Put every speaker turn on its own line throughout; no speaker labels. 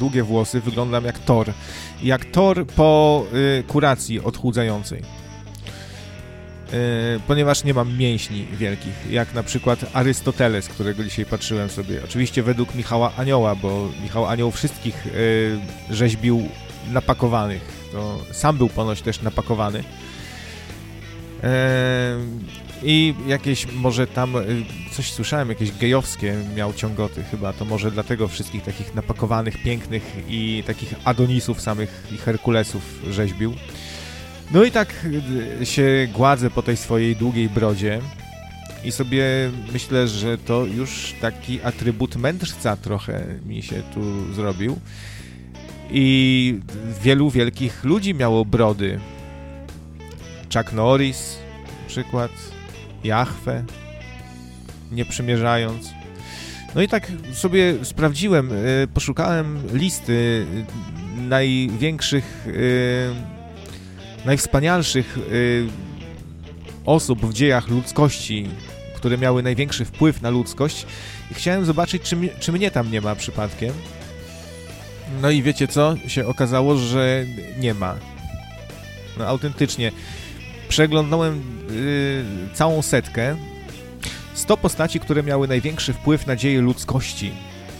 długie włosy, wyglądam jak Thor. Jak Thor po kuracji odchudzającej. Ponieważ nie mam mięśni wielkich, jak na przykład Arystoteles, którego dzisiaj patrzyłem sobie. Oczywiście według Michała Anioła, bo Michał Anioł wszystkich rzeźbił napakowanych. To sam był ponoć też napakowany. I jakieś może tam, coś słyszałem, jakieś gejowskie miał ciągoty chyba, to może dlatego wszystkich takich napakowanych, pięknych i takich Adonisów samych i Herkulesów rzeźbił. No i tak się gładzę po tej swojej długiej brodzie i sobie myślę, że to już taki atrybut mędrca trochę mi się tu zrobił. I wielu wielkich ludzi miało brody. Chuck Norris na przykład, Jahwe, nie przymierzając. No i tak sobie sprawdziłem, poszukałem listy największych, najwspanialszych osób w dziejach ludzkości, które miały największy wpływ na ludzkość i chciałem zobaczyć, czy mnie tam nie ma przypadkiem. No i wiecie co? Się okazało, że nie ma. No autentycznie. Przeglądałem całą setkę. 100 postaci, które miały największy wpływ na dzieje ludzkości.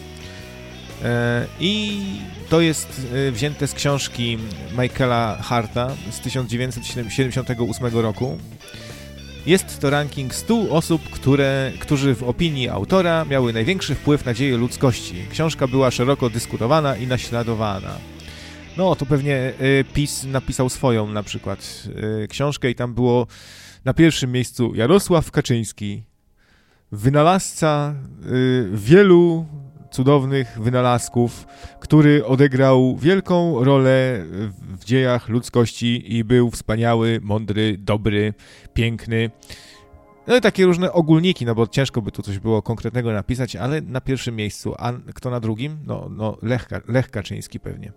I to jest wzięte z książki Michaela Harta z 1978 roku. Jest to ranking 100 osób, którzy w opinii autora miały największy wpływ na dzieje ludzkości. Książka była szeroko dyskutowana i naśladowana. No, to pewnie PiS napisał swoją na przykład książkę i tam było na pierwszym miejscu Jarosław Kaczyński, wynalazca wielu cudownych wynalazków, który odegrał wielką rolę w dziejach ludzkości i był wspaniały, mądry, dobry, piękny. No i takie różne ogólniki, no bo ciężko by tu coś było konkretnego napisać, ale na pierwszym miejscu. A kto na drugim? No Lech Kaczyński pewnie.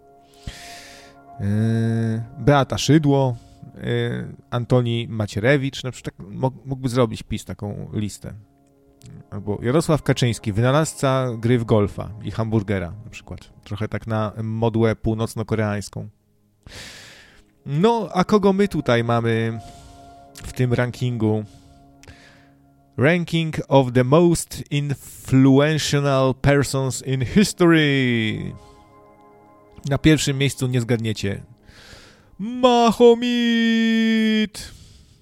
Beata Szydło, Antoni Macierewicz, na przykład mógłby zrobić PiS taką listę. Albo Jarosław Kaczyński, wynalazca gry w golfa i hamburgera na przykład. Trochę tak na modłę północno-koreańską. No, a kogo my tutaj mamy w tym rankingu? Ranking of the most influential persons in history. Na pierwszym miejscu nie zgadniecie. Mahomit!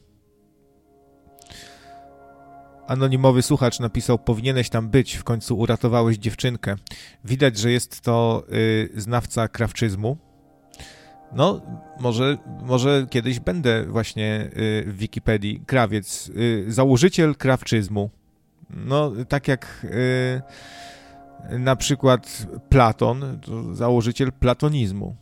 Anonimowy słuchacz napisał: powinieneś tam być, w końcu uratowałeś dziewczynkę. Widać, że jest to znawca krawczyzmu. No, może kiedyś będę właśnie w Wikipedii krawiec. Założyciel krawczyzmu. No, tak jak na przykład Platon, to założyciel platonizmu.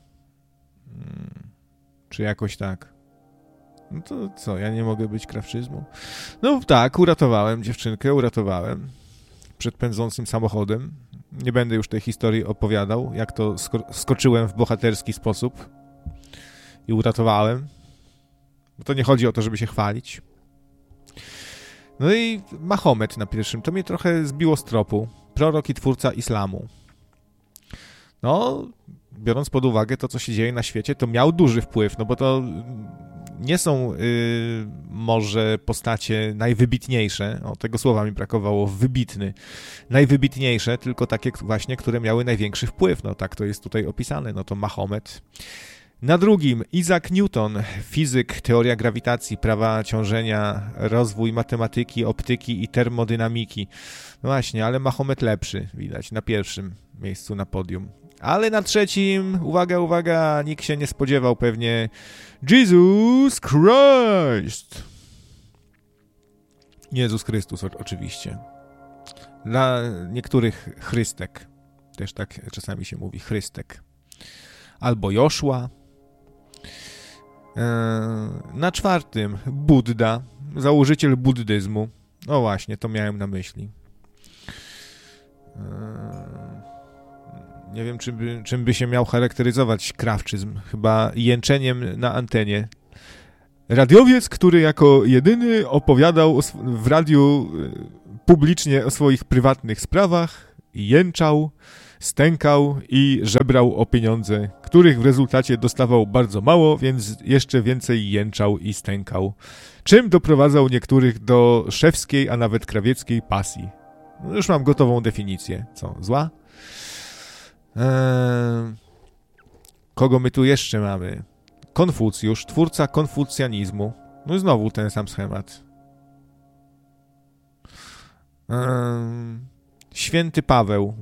Czy jakoś tak. No to co, ja nie mogę być krawczyzmu? No tak, uratowałem dziewczynkę, przed pędzącym samochodem. Nie będę już tej historii opowiadał, jak to skoczyłem w bohaterski sposób i uratowałem. Bo to nie chodzi o to, żeby się chwalić. No i Mahomet na pierwszym, to mnie trochę zbiło z tropu. Prorok i twórca islamu. No, biorąc pod uwagę to, co się dzieje na świecie, to miał duży wpływ, no bo to nie są może postacie najwybitniejsze, tego słowa mi brakowało, wybitny, najwybitniejsze, tylko takie właśnie, które miały największy wpływ, no tak to jest tutaj opisane, no to Mahomet. Na drugim Isaac Newton, fizyk, teoria grawitacji, prawa ciążenia, rozwój matematyki, optyki i termodynamiki. No właśnie, ale Mahomet lepszy, widać, na pierwszym miejscu na podium. Ale na trzecim, uwaga, nikt się nie spodziewał pewnie, Jesus Christ. Jezus Chrystus oczywiście. Dla niektórych Chrystek, też tak czasami się mówi, Chrystek. Albo Joszua. Na czwartym Budda, założyciel buddyzmu. No właśnie, to miałem na myśli. Nie wiem, czym by się miał charakteryzować krawczyzm. Chyba jęczeniem na antenie. Radiowiec, który jako jedyny opowiadał w radiu publicznie o swoich prywatnych sprawach i jęczał, stękał i żebrał o pieniądze, których w rezultacie dostawał bardzo mało, więc jeszcze więcej jęczał i stękał, czym doprowadzał niektórych do szewskiej, a nawet krawieckiej pasji. No już mam gotową definicję. Co, zła? Kogo my tu jeszcze mamy? Konfucjusz, twórca konfucjanizmu. No i znowu ten sam schemat. Święty Paweł,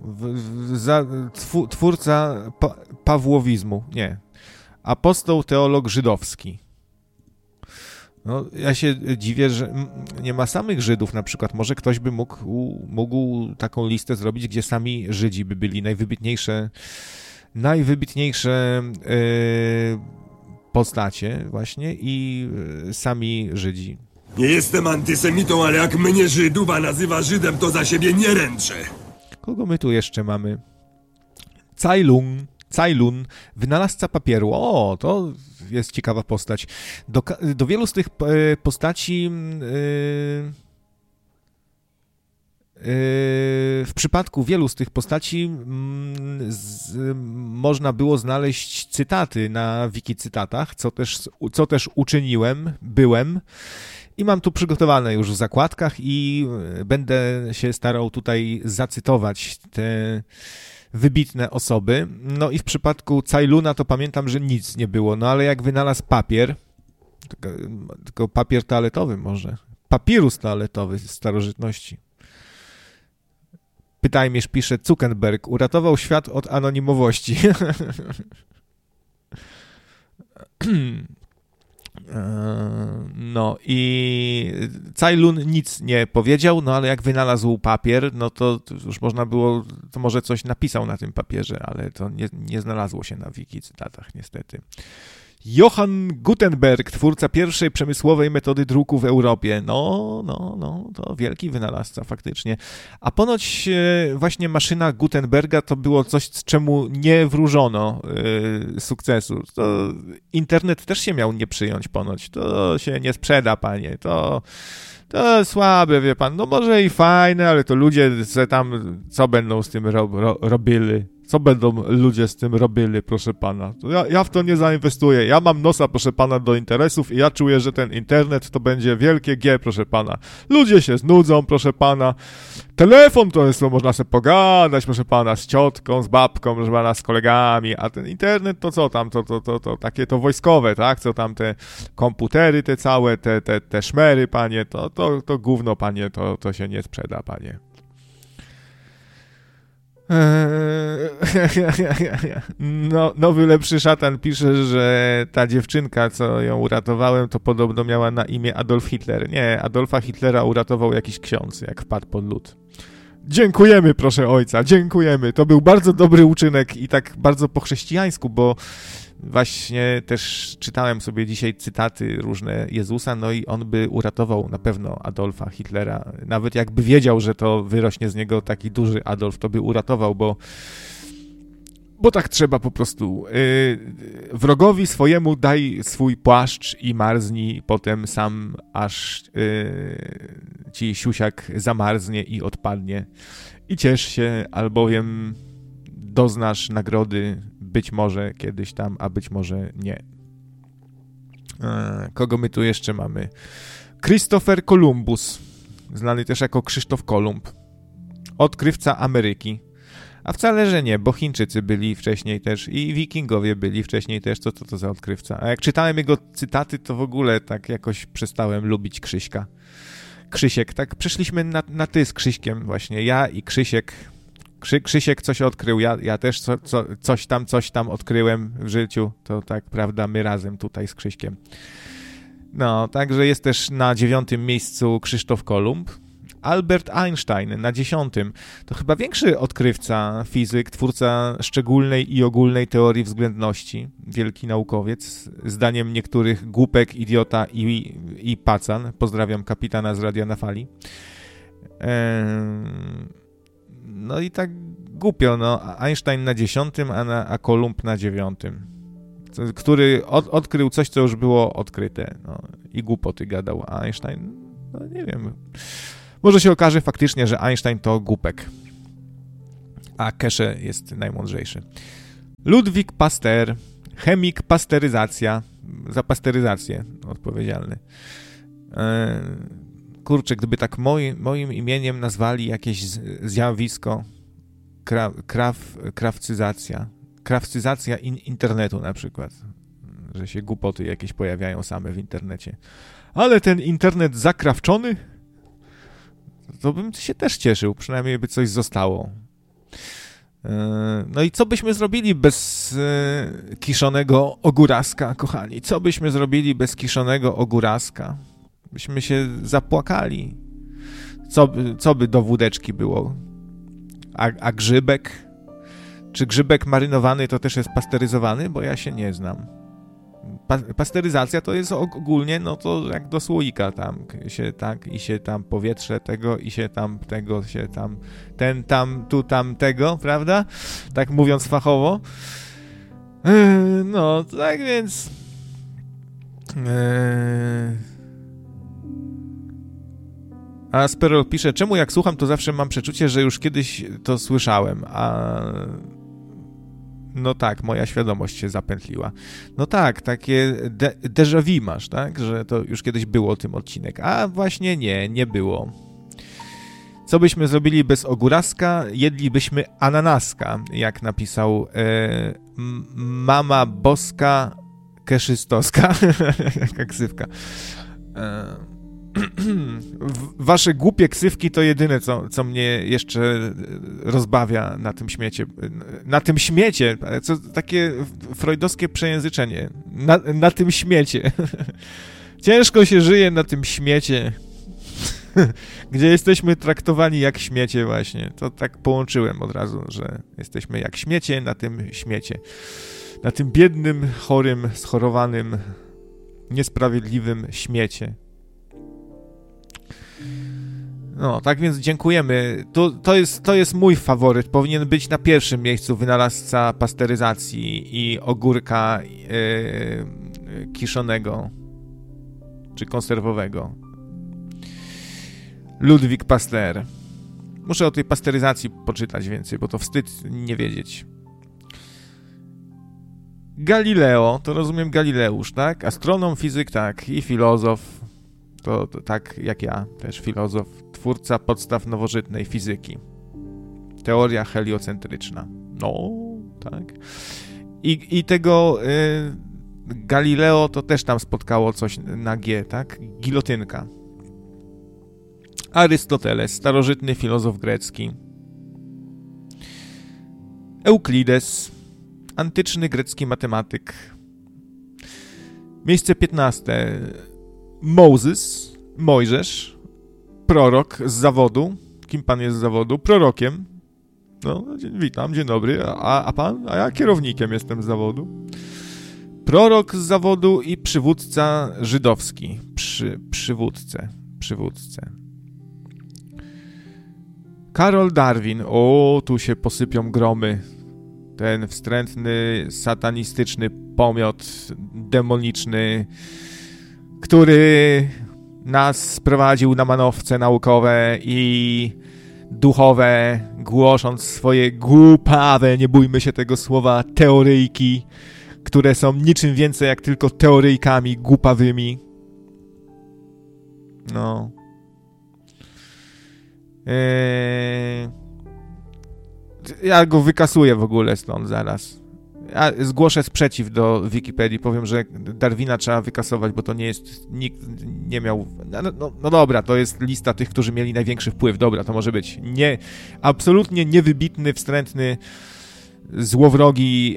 twórca pawłowizmu. Nie. Apostoł, teolog żydowski. No, ja się dziwię, że nie ma samych Żydów na przykład. Może ktoś by mógł taką listę zrobić, gdzie sami Żydzi by byli najwybitniejsze postacie właśnie i sami Żydzi.
Nie jestem antysemitą, ale jak mnie Żydowa nazywa Żydem, to za siebie nie ręczę.
Kogo my tu jeszcze mamy? Cajlun, wynalazca papieru. O, to jest ciekawa postać. Do wielu z tych postaci w przypadku wielu z tych postaci można było znaleźć cytaty na Wikicytatach, co też uczyniłem, i mam tu przygotowane już w zakładkach i będę się starał tutaj zacytować te wybitne osoby. No i w przypadku Cajluna to pamiętam, że nic nie było, no ale jak wynalazł papier, tylko papier toaletowy może, papirus toaletowy z starożytności. Pytajmierz pisze, Zuckerberg uratował świat od anonimowości. No i Cajlun nic nie powiedział, no ale jak wynalazł papier, no to już można było, to może coś napisał na tym papierze, ale to nie znalazło się na Wikicytatach niestety. Johann Gutenberg, twórca pierwszej przemysłowej metody druku w Europie. No, to wielki wynalazca faktycznie. A ponoć właśnie maszyna Gutenberga to było coś, czemu nie wróżono sukcesu. To internet też się miał nie przyjąć ponoć. To się nie sprzeda, panie. To słabe, wie pan. No może i fajne, ale to ludzie tam co będą z tym robili? Co będą ludzie z tym robili, proszę pana? Ja w to nie zainwestuję. Ja mam nosa, proszę pana, do interesów i ja czuję, że ten internet to będzie wielkie G, proszę pana. Ludzie się znudzą, proszę pana. Telefon to jest, to można sobie pogadać, proszę pana, z ciotką, z babką, proszę pana, z kolegami, a ten internet to co tam? To takie to wojskowe, tak? Co tam te komputery, te całe, te szmery, panie, to gówno, panie, to się nie sprzeda, panie. No, nowy lepszy szatan pisze, że ta dziewczynka, co ją uratowałem, to podobno miała na imię Adolf Hitler. Nie, Adolfa Hitlera uratował jakiś ksiądz, jak wpadł pod lód. Dziękujemy, proszę ojca, dziękujemy. To był bardzo dobry uczynek i tak bardzo po chrześcijańsku, bo właśnie też czytałem sobie dzisiaj cytaty różne Jezusa, no i on by uratował na pewno Adolfa Hitlera. Nawet jakby wiedział, że to wyrośnie z niego taki duży Adolf, to by uratował, bo tak trzeba po prostu. Wrogowi swojemu daj swój płaszcz i marznij, potem sam aż ci siusiak zamarznie i odpadnie. I ciesz się, albowiem doznasz nagrody być może kiedyś tam, a być może nie. Kogo my tu jeszcze mamy? Christopher Columbus, znany też jako Krzysztof Kolumb. Odkrywca Ameryki. A wcale, że nie, bo Chińczycy byli wcześniej też i Wikingowie byli wcześniej też. Co to za odkrywca? A jak czytałem jego cytaty, to w ogóle tak jakoś przestałem lubić Krzyśka. Krzysiek, tak przeszliśmy na ty z Krzyśkiem właśnie. Ja i Krzysiek. Krzysiek coś odkrył, ja też coś tam odkryłem w życiu, to tak, prawda, my razem tutaj z Krzyśkiem. No, także jest też na 9. miejscu Krzysztof Kolumb. Albert Einstein na 10. To chyba większy odkrywca, fizyk, twórca szczególnej i ogólnej teorii względności, wielki naukowiec, zdaniem niektórych głupek, idiota i pacan. Pozdrawiam kapitana z Radia na Fali. No i tak głupio, no. Einstein na 10, a Kolumb na 9. Który odkrył coś, co już było odkryte. No, i głupoty gadał, a Einstein, no nie wiem. Może się okaże faktycznie, że Einstein to głupek. a Keshe jest najmądrzejszy. Ludwik Pasteur, chemik, pasteryzacja, za pasteryzację odpowiedzialny. Kurczę, gdyby tak moim imieniem nazwali jakieś zjawisko, krawcyzacja internetu na przykład, że się głupoty jakieś pojawiają same w internecie. Ale ten internet zakrawczony, to bym się też cieszył, przynajmniej by coś zostało. No i co byśmy zrobili bez kiszonego ogóraska, kochani? Co byśmy zrobili bez kiszonego ogóraska? Byśmy się zapłakali. Co by do wódeczki było? A grzybek? Czy grzybek marynowany to też jest pasteryzowany? Bo ja się nie znam. Pasteryzacja to jest ogólnie, no to jak do słoika tam się tak, i się tam powietrze tego, i się tam tego, się tam, ten tam, tu tam tego, prawda? Tak mówiąc fachowo. No, tak więc... A Sperol pisze, czemu jak słucham, to zawsze mam przeczucie, że już kiedyś to słyszałem, a... No tak, moja świadomość się zapętliła. No tak, takie déjà vu masz, tak? Że to już kiedyś było tym odcinek. A właśnie nie było. Co byśmy zrobili bez ogóraska? Jedlibyśmy ananaska, jak napisał mama boska keszystowska. Jaka ksywka. Wasze głupie ksywki to jedyne, co mnie jeszcze rozbawia na tym śmiecie. Na tym śmiecie, co takie freudowskie przejęzyczenie. Na tym śmiecie. Ciężko się żyje na tym śmiecie, gdzie jesteśmy traktowani jak śmiecie właśnie. To tak połączyłem od razu, że jesteśmy jak śmiecie na tym śmiecie. Na tym biednym, chorym, schorowanym, niesprawiedliwym śmiecie. No, tak więc dziękujemy. To jest mój faworyt. Powinien być na pierwszym miejscu wynalazca pasteryzacji i ogórka kiszonego czy konserwowego. Ludwik Pasteur. Muszę o tej pasteryzacji poczytać więcej, bo to wstyd nie wiedzieć. Galileo, to rozumiem Galileusz, tak? Astronom, fizyk, tak. I filozof. To tak jak ja, też filozof, twórca podstaw nowożytnej fizyki. Teoria heliocentryczna. No, tak. I tego Galileo to też tam spotkało coś na G, tak? Gilotynka. Arystoteles, starożytny filozof grecki. Euklides, antyczny grecki matematyk. Miejsce 15. Mojżesz, prorok z zawodu. Kim pan jest z zawodu? Prorokiem. No, witam, dzień dobry. A pan? A ja kierownikiem jestem z zawodu. Prorok z zawodu i przywódca żydowski. Przywódcę. Karol Darwin. O, tu się posypią gromy. Ten wstrętny, satanistyczny pomiot demoniczny, który nas sprowadził na manowce naukowe i duchowe, głosząc swoje głupawe, nie bójmy się tego słowa, teoryjki, które są niczym więcej jak tylko teoryjkami głupawymi. No. Ja go wykasuję w ogóle stąd zaraz. Ja zgłoszę sprzeciw do Wikipedii, powiem, że Darwina trzeba wykasować, bo to nie jest, nikt nie miał, no dobra, to jest lista tych, którzy mieli największy wpływ, dobra, to może być, absolutnie niewybitny, wstrętny, złowrogi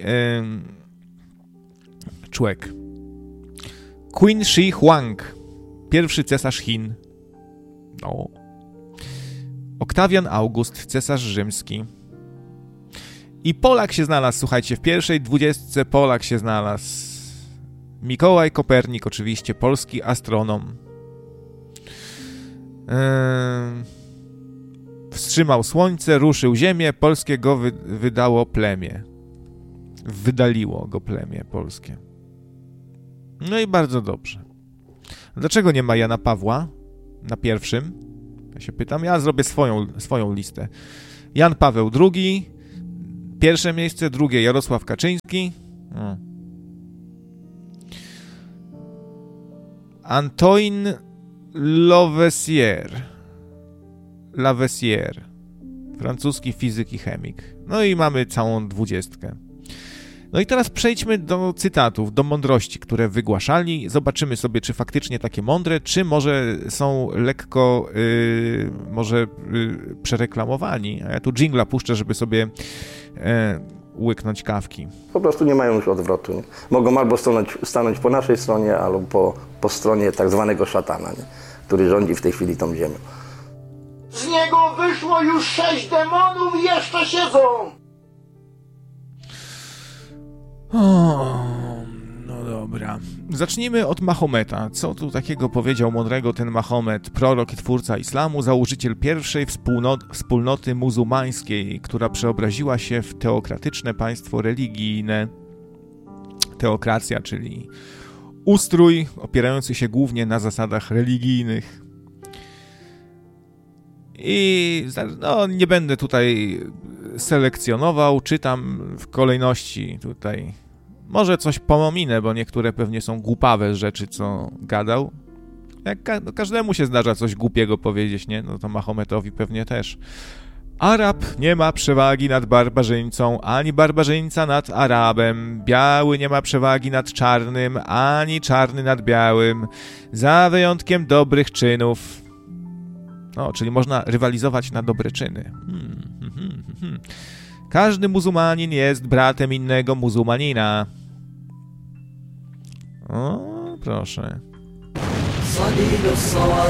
człowiek. Qin Shi Huang, pierwszy cesarz Chin. No. Oktawian August, cesarz rzymski. I Polak się znalazł, słuchajcie, w pierwszej 20 Polak się znalazł. Mikołaj Kopernik, oczywiście, polski astronom. Wstrzymał słońce, ruszył ziemię, polskie go wydało plemię. Wydaliło go plemię polskie. No i bardzo dobrze. Dlaczego nie ma Jana Pawła na pierwszym? Ja się pytam, ja zrobię swoją listę. Jan Paweł II, Pierwsze miejsce, drugie Jarosław Kaczyński. Antoine Lavoisier, francuski fizyk i chemik. No i mamy całą 20. No i teraz przejdźmy do cytatów, do mądrości, które wygłaszali. Zobaczymy sobie, czy faktycznie takie mądre, czy może są lekko przereklamowani. A ja tu dżingla puszczę, żeby sobie łyknąć kawki.
Po prostu nie mają już odwrotu. Nie? Mogą albo stanąć po naszej stronie, albo po stronie tak zwanego szatana, nie? Który rządzi w tej chwili tą ziemią.
Z niego wyszło już 6 demonów i jeszcze siedzą!
No dobra. Zacznijmy od Mahometa. Co tu takiego powiedział mądrego ten Mahomet, prorok i twórca islamu, założyciel pierwszej wspólnoty muzułmańskiej, która przeobraziła się w teokratyczne państwo religijne. Teokracja, czyli ustrój opierający się głównie na zasadach religijnych. I nie będę tutaj selekcjonował, czytam w kolejności tutaj. Może coś pominę, bo niektóre pewnie są głupawe rzeczy, co gadał. Jak każdemu się zdarza coś głupiego powiedzieć, nie? No to Mahometowi pewnie też. Arab nie ma przewagi nad barbarzyńcą, ani barbarzyńca nad Arabem. Biały nie ma przewagi nad czarnym, ani czarny nad białym. Za wyjątkiem dobrych czynów. No, czyli można rywalizować na dobre czyny. Każdy muzułmanin jest bratem innego muzułmanina. O, proszę.